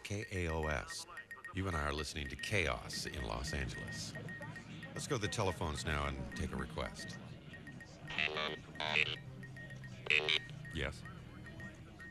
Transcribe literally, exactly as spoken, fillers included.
K A O S. You and I are listening to Chaos in Los Angeles. Let's go to the telephones now and take a request.